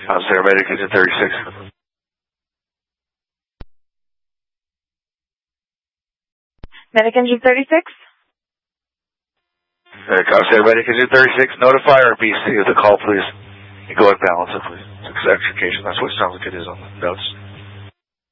How's there, medic engine 36? Medic engine 36? Contact medic engine 36, notify RBC of the call, please. You go ahead, balance it, please. It's extrication. That's what it sounds like it is on the notes.